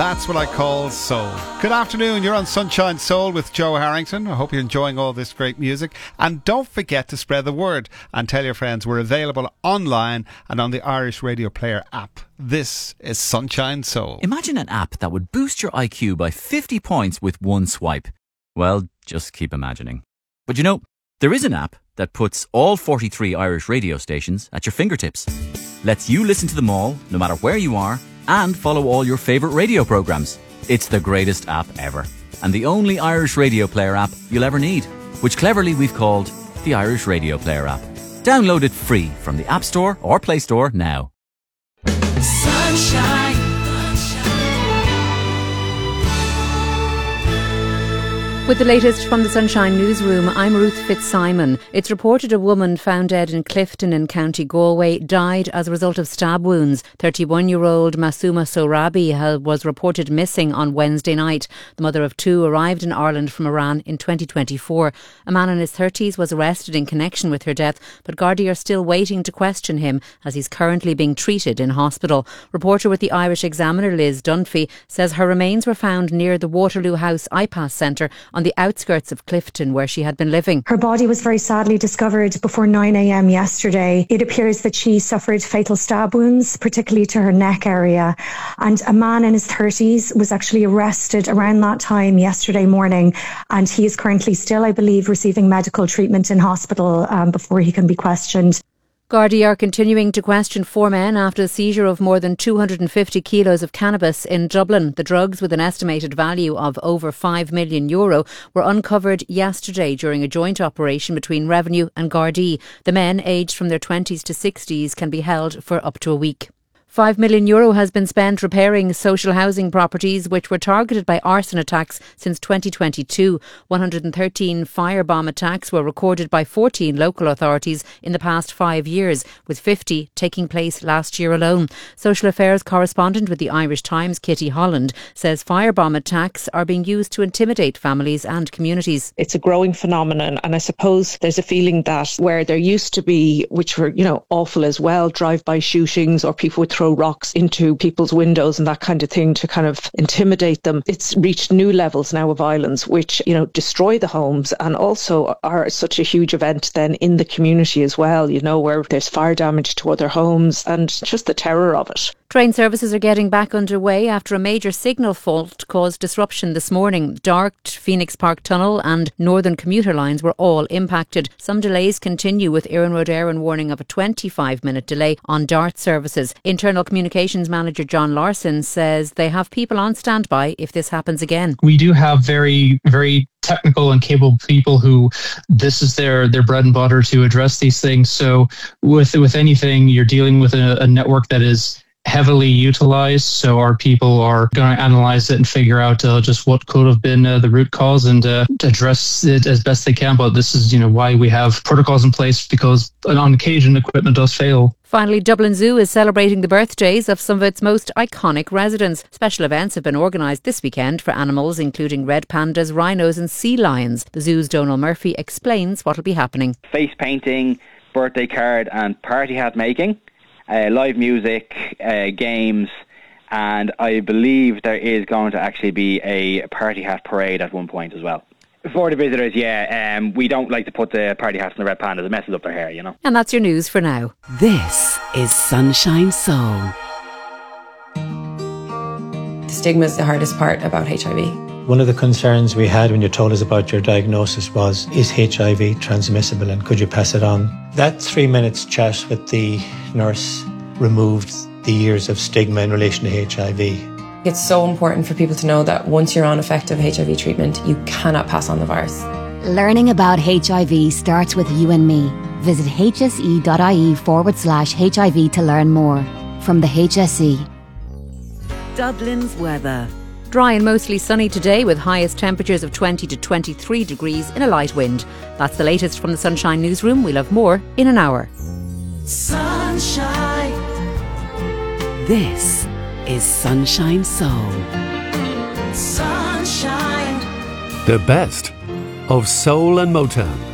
That's what I call soul. Good afternoon, you're on Sunshine Soul with Joe Harrington. I hope you're enjoying all this great music. And don't forget to spread the word and tell your friends we're available online and on the Irish Radio Player app. This is Sunshine Soul. Imagine an app that would boost your IQ by 50 points with one swipe. Well, just keep imagining. But you know, there is an app that puts all 43 Irish radio stations at your fingertips. Lets you listen to them all, no matter where you are, and follow all your favourite radio programmes. It's the greatest app ever, and the only Irish Radio Player app you'll ever need, which cleverly we've called the Irish Radio Player app. Download it free from the App Store or Play Store now. Sunshine. With the latest from the Sunshine Newsroom, I'm Ruth Fitzsimon. It's reported a woman found dead in Clifton in County Galway died as a result of stab wounds. 31-year-old Masuma Sorabi was reported missing on Wednesday night. The mother of two arrived in Ireland from Iran in 2024. A man in his 30s was arrested in connection with her death, but Gardaí are still waiting to question him as he's currently being treated in hospital. Reporter with the Irish Examiner Liz Dunphy says her remains were found near the Waterloo House IPAS Centre on the outskirts of Clifton, where she had been living. Her body was very sadly discovered before 9 a.m. yesterday. It appears that she suffered fatal stab wounds, particularly to her neck area. And a man in his 30s was actually arrested around that time yesterday morning. And he is currently still, I believe, receiving medical treatment in hospital before he can be questioned. Gardaí are continuing to question four men after the seizure of more than 250 kilos of cannabis in Dublin. The drugs, with an estimated value of over €5 million, were uncovered yesterday during a joint operation between Revenue and Gardaí. The men, aged from their 20s to 60s, can be held for up to a week. €5 million has been spent repairing social housing properties which were targeted by arson attacks since 2022. 113 firebomb attacks were recorded by 14 local authorities in the past 5 years, with 50 taking place last year alone. Social affairs correspondent with the Irish Times, Kitty Holland, says firebomb attacks are being used to intimidate families and communities. It's a growing phenomenon, and I suppose there's a feeling that where there used to be, which were, awful as well, drive-by shootings or people would throw rocks into people's windows and that kind of thing to kind of intimidate them. It's reached new levels now of violence, which, destroy the homes and also are such a huge event then in the community as well, where there's fire damage to other homes and just the terror of it. Train services are getting back underway after a major signal fault caused disruption this morning. Dart, Phoenix Park Tunnel and Northern commuter lines were all impacted. Some delays continue, with Éireann Road Éireann warning of a 25-minute delay on Dart services. Internal Communications Manager John Larson says they have people on standby if this happens again. We do have very, very technical and capable people who this is their bread and butter to address these things. So with anything, you're dealing with a network that is heavily utilized, so our people are going to analyze it and figure out just what could have been the root cause and address it as best they can. But this is why we have protocols in place, because on occasion equipment does fail. Finally, Dublin Zoo is celebrating the birthdays of some of its most iconic residents. Special events have been organised this weekend for animals including red pandas, rhinos and sea lions. The Zoo's Donal Murphy explains what will be happening. Face painting, birthday card and party hat making. Live music, games, and I believe there is going to actually be a party hat parade at one point as well. For the visitors, we don't like to put the party hats on the red pandas. It messes up their hair, And that's your news for now. This is Sunshine Soul. The stigma is the hardest part about HIV. One of the concerns we had when you told us about your diagnosis was, is HIV transmissible and could you pass it on? That 3 minutes chat with the nurse removed the years of stigma in relation to HIV. It's so important for people to know that once you're on effective HIV treatment, you cannot pass on the virus. Learning about HIV starts with you and me. Visit hse.ie/HIV to learn more. From the HSE. Dublin's weather. Dry and mostly sunny today, with highest temperatures of 20 to 23 degrees in a light wind. That's the latest from the Sunshine Newsroom. We'll have more in an hour. Sunshine. This is Sunshine Soul. Sunshine. The best of soul and Motown.